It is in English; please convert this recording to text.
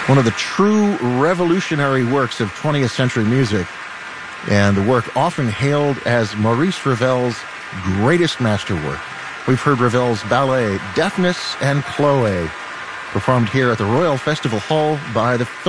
One of the true revolutionary works of 20th century music, and the work often hailed as Maurice Ravel's greatest masterwork. We've heard Ravel's ballet Deafness and Chloe, performed here at the Royal Festival Hall by the